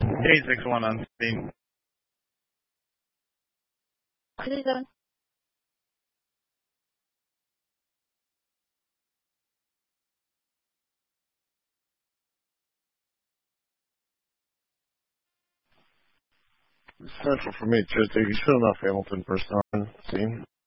K61 on Steam. 67. Central for me, Chattanooga. Still enough Hamilton first time. Team.